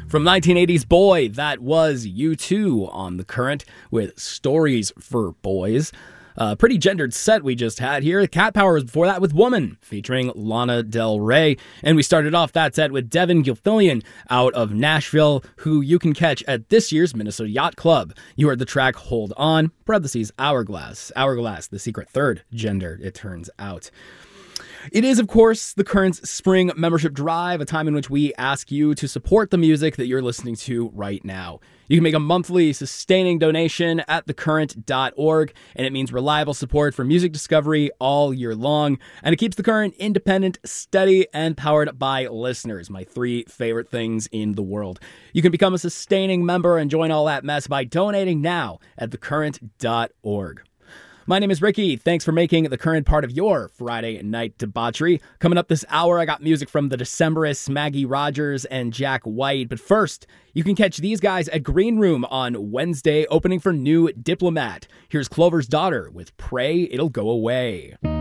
From 1980's Boy, that was U2 on The Current with Stories for Boys. Pretty gendered set we just had here. Cat Power was before that with Woman, featuring Lana Del Rey. And we started off that set with Devin Gilfillian out of Nashville, who you can catch at this year's Minnesota Yacht Club. You heard the track Hold On, parentheses, Hourglass. Hourglass, the secret third gender, it turns out. It is, of course, the Current's spring membership drive, a time in which we ask you to support the music that you're listening to right now. You can make a monthly sustaining donation at thecurrent.org, and it means reliable support for music discovery all year long. And it keeps The Current independent, steady, and powered by listeners, my three favorite things in the world. You can become a sustaining member and join all that mess by donating now at thecurrent.org. My name is Ricky. Thanks for making The Current part of your Friday night debauchery. Coming up this hour, I got music from the Decemberists, Maggie Rogers, and Jack White. But first, you can catch these guys at Green Room on Wednesday, opening for New Diplomat. Here's Clover's Daughter with Pray It'll Go Away.